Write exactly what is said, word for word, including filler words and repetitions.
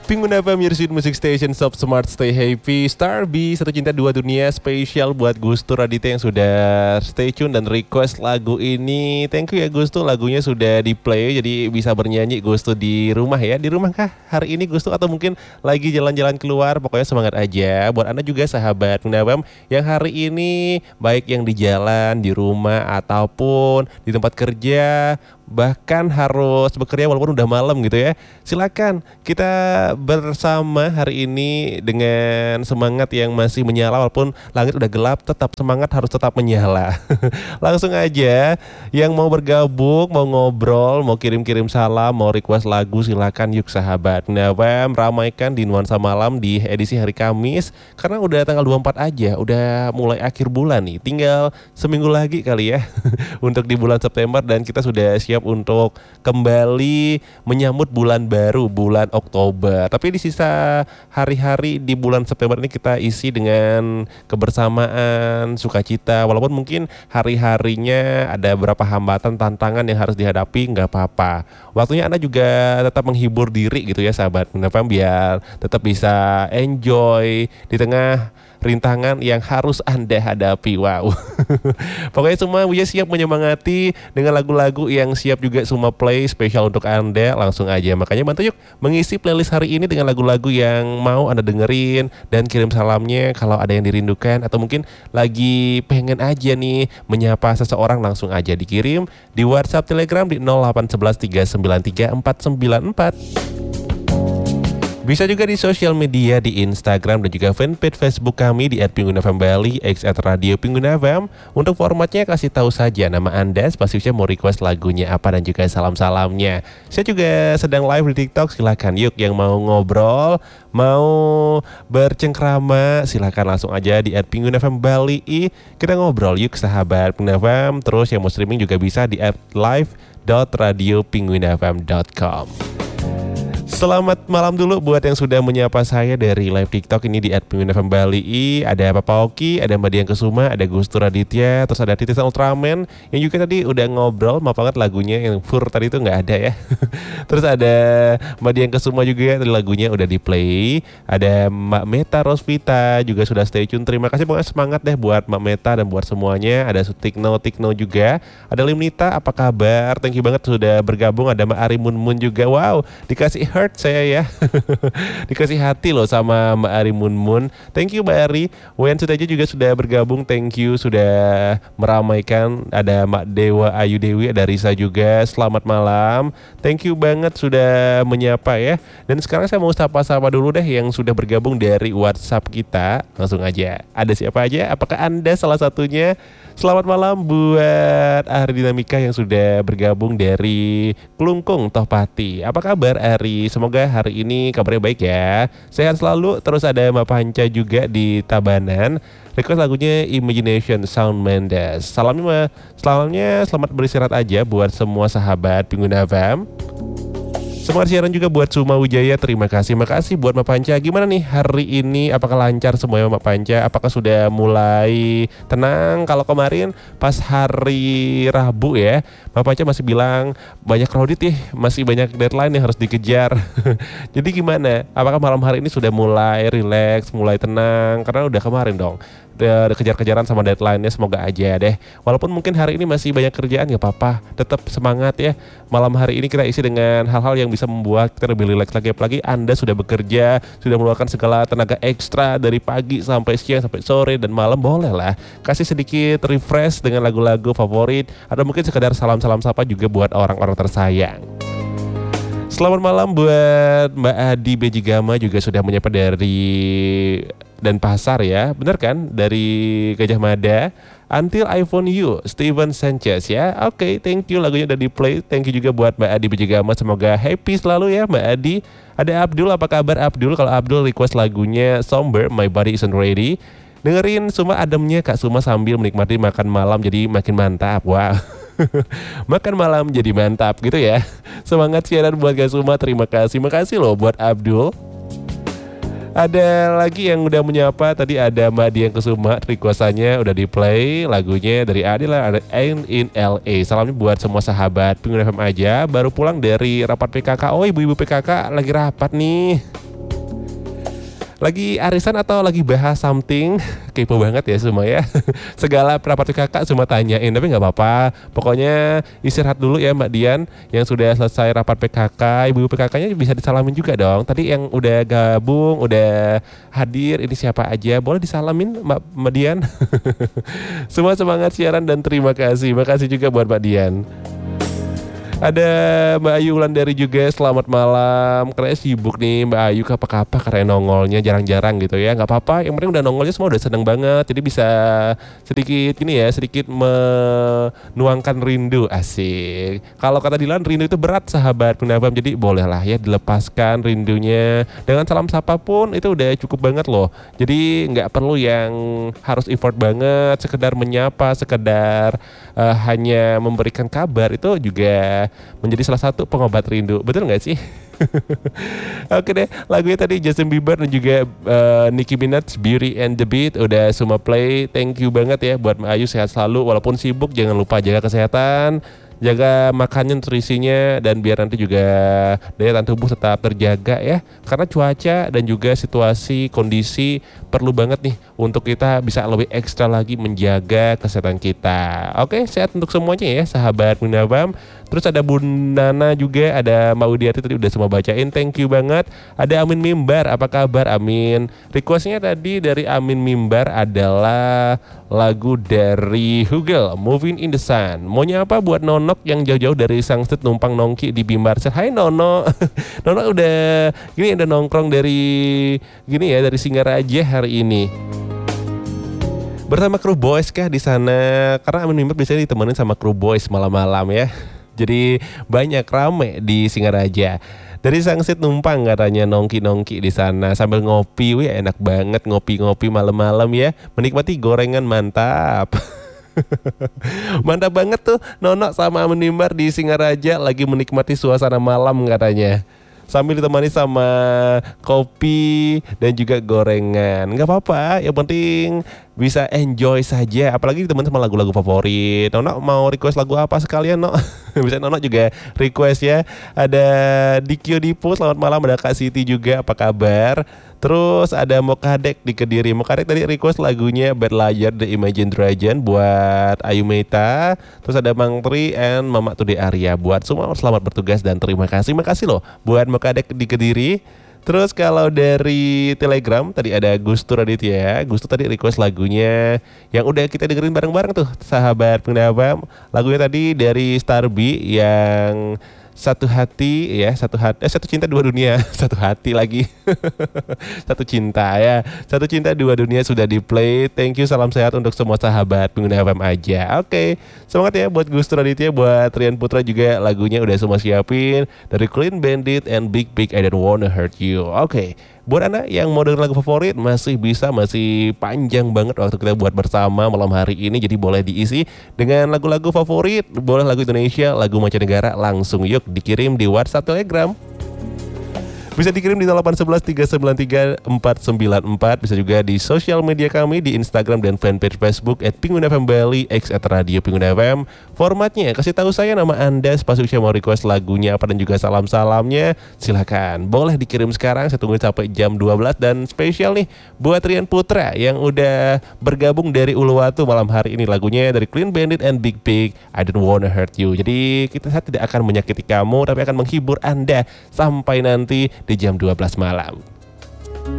Pengguna F M, your sweet music station, Stop Smart, Stay Happy. Starby, Satu Cinta Dua Dunia, spesial buat Gustu Raditya yang sudah stay tune dan request lagu ini. Thank you ya Gustu, lagunya sudah di play, jadi bisa bernyanyi Gustu di rumah ya. Di rumah kah hari ini Gustu, atau mungkin lagi jalan-jalan keluar? Pokoknya semangat aja. Buat Anda juga sahabat Pengguna F M yang hari ini baik yang di jalan, di rumah, ataupun di tempat kerja, bahkan harus bekerja walaupun udah malam gitu ya. Silakan kita bersama hari ini dengan semangat yang masih menyala walaupun langit udah gelap, tetap semangat harus tetap menyala. Langsung aja yang mau bergabung, mau ngobrol, mau kirim-kirim salam, mau request lagu, silakan yuk sahabat. Nah, ramaikan di Nuansa Malam di edisi hari Kamis karena udah tanggal dua puluh empat aja, udah mulai akhir bulan nih. Tinggal seminggu lagi kali ya untuk di bulan September dan kita sudah siap untuk kembali menyambut bulan baru, bulan Oktober. Tapi di sisa hari-hari di bulan September ini kita isi dengan kebersamaan, sukacita. Walaupun mungkin hari-harinya ada beberapa hambatan, tantangan yang harus dihadapi, nggak apa-apa. Waktunya Anda juga tetap menghibur diri gitu ya sahabat, biar tetap bisa enjoy di tengah rintangan yang harus Anda hadapi. Wow. Pokoknya semua Buya siap menyemangati dengan lagu-lagu yang siap juga semua play spesial untuk Anda. Langsung aja, makanya bantu yuk mengisi playlist hari ini dengan lagu-lagu yang mau Anda dengerin dan kirim salamnya kalau ada yang dirindukan atau mungkin lagi pengen aja nih menyapa seseorang, langsung aja dikirim di WhatsApp Telegram di nol delapan satu satu tiga sembilan tiga empat sembilan empat. Bisa juga di sosial media di Instagram dan juga fanpage Facebook kami di et pengguna f m bali, x at radio pengguna f m. Untuk formatnya kasih tahu saja nama Anda, spesifiknya mau request lagunya apa dan juga salam-salamnya. Saya juga sedang live di TikTok, silakan yuk yang mau ngobrol, mau bercengkrama, silakan langsung aja di et pengguna f m bali. Kita ngobrol yuk sahabat Pengguna F M. Terus yang mau streaming juga bisa di at live dot radio pengguna f m dot com. Selamat malam dulu buat yang sudah menyapa saya dari live TikTok ini di et pengguna f m bali. Ada Papa Oki, ada Mbak Dian Kesuma, ada Gustu Raditya, terus ada Titisan Ultraman yang juga tadi udah ngobrol. Maaf banget lagunya yang fur tadi itu nggak ada ya. Terus ada Mbak Dian Kesuma juga, tadi lagunya udah di play. Ada Mbak Meta Rosvita juga sudah stay tune. Terima kasih, pokoknya semangat deh buat Mbak Meta dan buat semuanya. Ada Sutikno Tikno juga, ada Limnita, apa kabar? Thank you banget sudah bergabung. Ada Mbak Ari Mun Mun juga. Wow, dikasih heart saya ya. Dikasih hati loh sama Mbak Ari Mun Mun. Thank you Mbak Ari. Wen Sutaja juga sudah bergabung. Thank you sudah meramaikan. Ada Mbak Dewa Ayu Dewi, ada Risa juga. Selamat malam. Thank you banget sudah menyapa ya. Dan sekarang saya mau sapa-sapa dulu deh yang sudah bergabung dari WhatsApp kita. Langsung aja. Ada siapa aja? Apakah Anda salah satunya? Selamat malam buat Ari Dinamika yang sudah bergabung dari Klungkung Tohpati. Apa kabar Ari? Semoga hari ini kabarnya baik ya. Sehat selalu. Terus ada Mbak Panca juga di Tabanan. Request lagunya Imagination Shawn Mendes. Salamnya, salamnya selamat beristirahat aja buat semua sahabat Pengguna F M. Semangat siaran juga buat Suma Wijaya, terima kasih. Makasih buat Mbak Panca. Gimana nih hari ini? Apakah lancar semuanya Mbak Panca? Apakah sudah mulai tenang? Kalau kemarin pas hari Rabu ya, Mbak Panca masih bilang banyak crowded ya, masih banyak deadline yang harus dikejar. Jadi gimana? Apakah malam hari ini sudah mulai relax, mulai tenang? Karena udah kemarin dong kejar-kejaran sama deadline-nya, semoga aja deh. Walaupun mungkin hari ini masih banyak kerjaan, gak apa-apa, tetap semangat ya. Malam hari ini kita isi dengan hal-hal yang bisa membuat kita lebih relax lagi. Apalagi Anda sudah bekerja, sudah mengeluarkan segala tenaga ekstra dari pagi sampai siang, sampai sore dan malam. Boleh lah kasih sedikit refresh dengan lagu-lagu favorit, atau mungkin sekedar salam-salam sapa juga buat orang-orang tersayang. Selamat malam buat Mbak Adi Bejigama juga sudah menyapa dari Denpasar ya, bener kan? Dari Gajah Mada. Until I Found You, Steven Sanchez ya. Oke, okay, thank you, lagunya udah di play. Thank you juga buat Mbak Adi Bejigama. Semoga happy selalu ya Mbak Adi. Ada Abdul, apa kabar Abdul? Kalau Abdul request lagunya Somber, My Body Isn't Ready. Dengerin Suma ademnya Kak Suma sambil menikmati makan malam jadi makin mantap. Wow. Makan malam jadi mantap gitu ya. Semangat siaran buat Kak Suma. Terima kasih. Makasih loh buat Abdul. Ada lagi yang udah menyapa. Tadi ada Mbak Dian Kesuma, requestannya udah di play. Lagunya dari Adila, ada Ain't in L A. Salamnya buat semua sahabat Pengguna F M aja. Baru pulang dari rapat P K K. Oh, ibu-ibu P K K lagi rapat nih. Lagi arisan atau lagi bahas something? Kepo banget ya semua ya. Segala rapat kakak semua tanyain, tapi nggak apa-apa. Pokoknya istirahat dulu ya Mbak Dian. Yang sudah selesai rapat P K K, ibu P K K-nya bisa disalamin juga dong. Tadi yang udah gabung, udah hadir, ini siapa aja? Boleh disalamin Mbak, Mbak Dian. Semua semangat siaran dan terima kasih. Makasih juga buat Mbak Dian. Ada Mbak Ayu Wulandari juga, selamat malam. Kayaknya sibuk nih Mbak Ayu, apa-apa karena nongolnya jarang-jarang gitu ya. Gak apa-apa, yang penting udah nongolnya semua udah seneng banget. Jadi bisa sedikit gini ya, sedikit menuangkan rindu. Asik. Kalau kata Dilan, rindu itu berat sahabat Penabam. Jadi bolehlah ya dilepaskan rindunya. Dengan salam sapa pun itu udah cukup banget loh. Jadi gak perlu yang harus effort banget, sekedar menyapa, sekedar uh, hanya memberikan kabar, itu juga menjadi salah satu pengobat rindu. Betul gak sih? Oke deh, lagunya tadi Justin Bieber dan juga uh, Nicki Minaj, Beauty and the Beat udah semua play. Thank you banget ya buat Mbak Ayu, sehat selalu. Walaupun sibuk jangan lupa jaga kesehatan, jaga makannya, nutrisinya, dan biar nanti juga daya tahan tubuh tetap terjaga ya. Karena cuaca dan juga situasi kondisi perlu banget nih untuk kita bisa lebih ekstra lagi menjaga kesehatan kita. Oke, sehat untuk semuanya ya sahabat Munabam. Terus ada Bun Nana juga, ada Mbak Widiati tadi udah semua bacain, thank you banget. Ada Amin Mimbar, apa kabar Amin? Requestnya tadi dari Amin Mimbar adalah lagu dari Hugel, Moving in the Sun. Maunya apa buat Nonok yang jauh-jauh dari Sangsit numpang nongki di Bimbarset. Hai Nono. Nono udah gini, udah nongkrong dari gini ya, dari Singaraja hari ini. Bersama kru boys kah di sana? Karena Amin Mimbar biasanya ditemenin sama kru boys malam-malam ya. Jadi banyak rame di Singaraja. Dari Sangsit numpang katanya nongki-nongki di sana sambil ngopi. Wih, enak banget ngopi-ngopi malam-malam ya. Menikmati gorengan, mantap. Mantap banget tuh Nono sama Amin Mimbar di Singaraja lagi menikmati suasana malam katanya. Sambil ditemani sama kopi dan juga gorengan. Gak apa-apa, yang penting bisa enjoy saja. Apalagi teman sama lagu-lagu favorit. Nono mau request lagu apa sekalian, No? Bisa Nono juga request ya. Ada Dikio Dipo, selamat malam. Ada Kak Siti juga, apa kabar? Terus ada Mokadek di Kediri. Mokadek tadi request lagunya Bad Liar The Imagine Dragon buat Ayu Meta. Terus ada Mang Tri and Mama Tude Arya. Buat semua selamat bertugas dan terima kasih. Makasih loh buat Mokadek di Kediri. Terus kalau dari Telegram tadi ada Gustu Raditya. Gustu tadi request lagunya yang udah kita dengerin bareng-bareng tuh sahabat Penabam. Lagunya tadi dari Starby yang Satu Hati ya, satu hati, eh, satu cinta dua dunia, satu hati lagi, satu cinta ya, satu cinta dua dunia sudah di play. Thank you, salam sehat untuk semua sahabat pengguna F M aja. Oke, semangat ya buat Gustu Raditya, buat Rian Putra juga lagunya udah semua siapin dari Clean Bandit and Big Big I Don't Wanna Hurt You. Oke. Buat Anda yang mau denger lagu favorit masih bisa, masih panjang banget waktu kita buat bersama malam hari ini. Jadi boleh diisi dengan lagu-lagu favorit, boleh lagu Indonesia, lagu mancanegara, langsung yuk dikirim di WhatsApp Telegram. Bisa dikirim di nol delapan satu satu tiga sembilan tiga empat sembilan empat. Bisa juga di sosial media kami di Instagram dan fanpage Facebook at Pengguna F M Bali, X at Radio Pengguna F M. Formatnya kasih tahu saya nama Anda, spasi usia, mau request lagunya apa dan juga salam-salamnya. Silakan, boleh dikirim sekarang. Saya tunggu sampai jam dua belas. Dan spesial nih buat Rian Putra yang udah bergabung dari Uluwatu malam hari ini. Lagunya dari Clean Bandit and Big Big I Don't Wanna Hurt You. Jadi kita tidak akan menyakiti kamu, tapi akan menghibur Anda sampai nanti di jam dua belas malam.